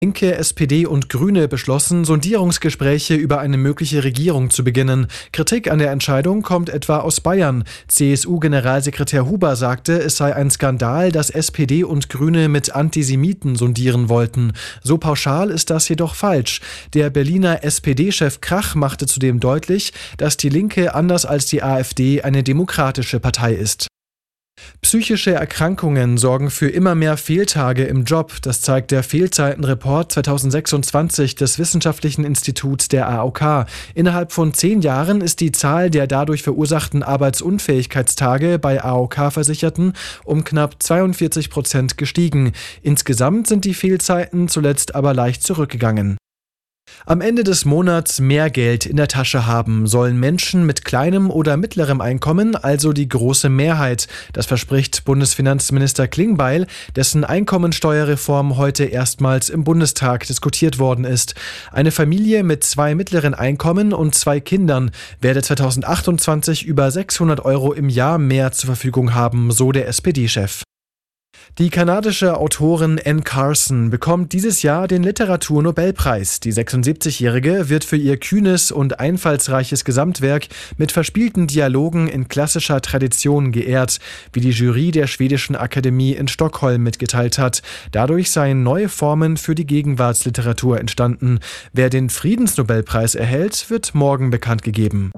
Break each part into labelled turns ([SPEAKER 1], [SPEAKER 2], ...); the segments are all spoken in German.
[SPEAKER 1] Linke, SPD und Grüne beschlossen, Sondierungsgespräche über eine mögliche Regierung zu beginnen. Kritik an der Entscheidung kommt etwa aus Bayern. CSU-Generalsekretär Huber sagte, es sei ein Skandal, dass SPD und Grüne mit Antisemiten sondieren wollten. So pauschal ist das jedoch falsch. Der Berliner SPD-Chef Krach machte zudem deutlich, dass die Linke anders als die AfD eine demokratische Partei ist. Psychische Erkrankungen sorgen für immer mehr Fehltage im Job. Das zeigt der Fehlzeitenreport 2026 des Wissenschaftlichen Instituts der AOK. Innerhalb von 10 Jahren ist die Zahl der dadurch verursachten Arbeitsunfähigkeitstage bei AOK-Versicherten um knapp 42% gestiegen. Insgesamt sind die Fehlzeiten zuletzt aber leicht zurückgegangen. Am Ende des Monats mehr Geld in der Tasche haben sollen Menschen mit kleinem oder mittlerem Einkommen, also die große Mehrheit. Das verspricht Bundesfinanzminister Klingbeil, dessen Einkommensteuerreform heute erstmals im Bundestag diskutiert worden ist. Eine Familie mit 2 mittleren Einkommen und 2 Kindern werde 2028 über 600 € im Jahr mehr zur Verfügung haben, so der SPD-Chef. Die kanadische Autorin Anne Carson bekommt dieses Jahr den Literaturnobelpreis. Die 76-Jährige wird für ihr kühnes und einfallsreiches Gesamtwerk mit verspielten Dialogen in klassischer Tradition geehrt, wie die Jury der Schwedischen Akademie in Stockholm mitgeteilt hat. Dadurch seien neue Formen für die Gegenwartsliteratur entstanden. Wer den Friedensnobelpreis erhält, wird morgen bekannt gegeben.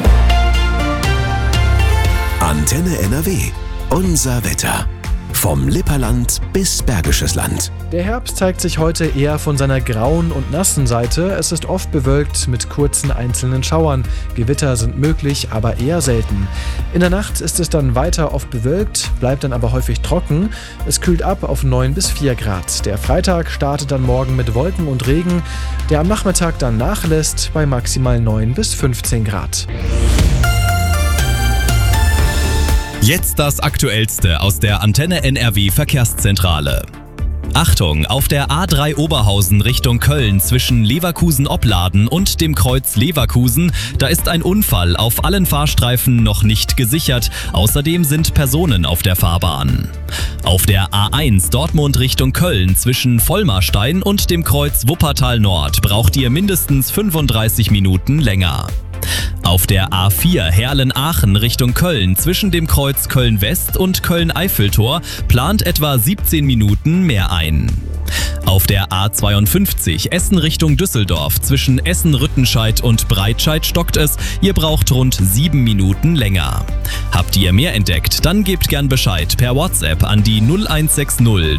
[SPEAKER 2] Antenne NRW. Unser Wetter. Vom Lipperland bis Bergisches Land.
[SPEAKER 1] Der Herbst zeigt sich heute eher von seiner grauen und nassen Seite. Es ist oft bewölkt mit kurzen einzelnen Schauern. Gewitter sind möglich, aber eher selten. In der Nacht ist es dann weiter oft bewölkt, bleibt dann aber häufig trocken. Es kühlt ab auf 9 bis 4 Grad. Der Freitag startet dann morgen mit Wolken und Regen, der am Nachmittag dann nachlässt bei maximal 9 bis 15 Grad.
[SPEAKER 3] Jetzt das Aktuellste aus der Antenne NRW Verkehrszentrale. Achtung, auf der A3 Oberhausen Richtung Köln zwischen Leverkusen-Opladen und dem Kreuz Leverkusen, da ist ein Unfall auf allen Fahrstreifen noch nicht gesichert. Außerdem sind Personen auf der Fahrbahn. Auf der A1 Dortmund Richtung Köln zwischen Vollmarstein und dem Kreuz Wuppertal Nord braucht ihr mindestens 35 Minuten länger. Auf der A4 Herlen-Aachen Richtung Köln zwischen dem Kreuz Köln-West und Köln-Eiffeltor plant etwa 17 Minuten mehr ein. Auf der A52 Essen Richtung Düsseldorf zwischen Essen-Rüttenscheid und Breitscheid stockt es, ihr braucht rund 7 Minuten länger. Habt ihr mehr entdeckt, dann gebt gern Bescheid per WhatsApp an die 0160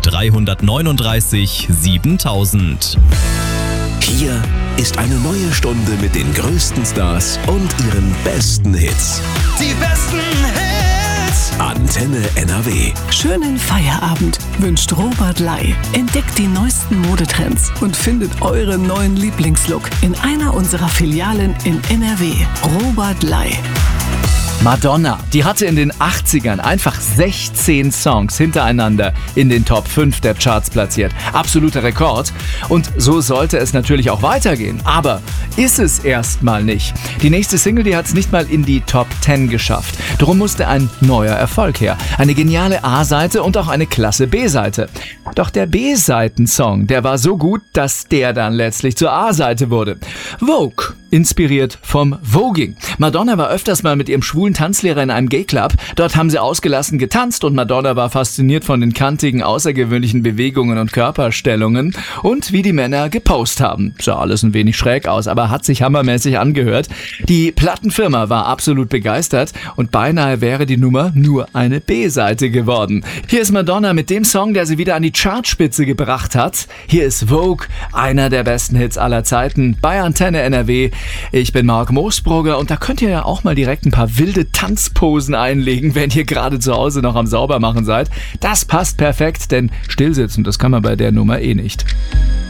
[SPEAKER 3] 339 7000.
[SPEAKER 2] Hier ist eine neue Stunde mit den größten Stars und ihren besten Hits.
[SPEAKER 4] Die besten Hits!
[SPEAKER 2] Antenne NRW.
[SPEAKER 5] Schönen Feierabend wünscht Robert Lai. Entdeckt die neuesten Modetrends und findet euren neuen Lieblingslook in einer unserer Filialen in NRW. Robert Lai.
[SPEAKER 6] Madonna, die hatte in den 80ern einfach 16 Songs hintereinander in den Top 5 der Charts platziert. Absoluter Rekord. Und so sollte es natürlich auch weitergehen. Aber ist es erstmal nicht. Die nächste Single, die hat es nicht mal in die Top 10 geschafft. Darum musste ein neuer Erfolg her. Eine geniale A-Seite und auch eine klasse B-Seite. Doch der B-Seiten-Song, der war so gut, dass der dann letztlich zur A-Seite wurde. Vogue, inspiriert vom Voging. Madonna war öfters mal mit ihrem schwulen Tanzlehrer in einem Gay-Club. Dort haben sie ausgelassen getanzt und Madonna war fasziniert von den kantigen, außergewöhnlichen Bewegungen und Körperstellungen und wie die Männer gepostet haben. Sah alles ein wenig schräg aus, aber hat sich hammermäßig angehört. Die Plattenfirma war absolut begeistert und beinahe wäre die Nummer nur eine B-Seite geworden. Hier ist Madonna mit dem Song, der sie wieder an die Chartspitze gebracht hat. Hier ist Vogue, einer der besten Hits aller Zeiten bei Antenne NRW. Ich bin Marc Moosbrugger und da könnt ihr ja auch mal direkt ein paar wilde Tanzposen einlegen, wenn ihr gerade zu Hause noch am Saubermachen seid. Das passt perfekt, denn stillsitzen, das kann man bei der Nummer eh nicht.